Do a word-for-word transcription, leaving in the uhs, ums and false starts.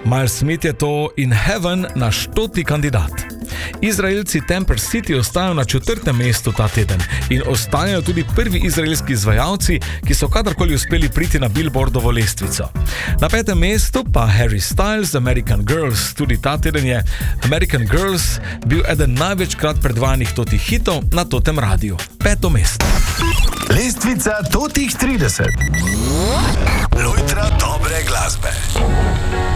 Miles Smith je to In Heaven naš stoti kandidat. Izraelci Temper City ostajajo na četrtem mestu ta teden in ostajajo tudi prvi izraelski izvajalci, ki so kadarkoli uspeli priti na Billboardovo lestvico. Na petem mestu pa Harry Styles, American Girls. Tudi ta teden je American Girls bil eden največkrat predvajanih totih hitov na Totem radiju. Peto mesto. Lestvica totih trideset. Lojtra dobre glasbe.